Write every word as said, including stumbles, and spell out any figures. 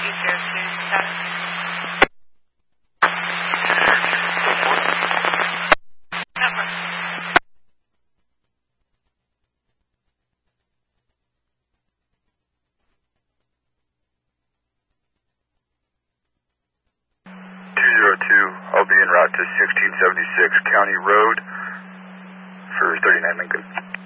two zero two status. Number. two zero two, I'll be en route to sixteen seventy-six County Road for thirty-nine Lincoln.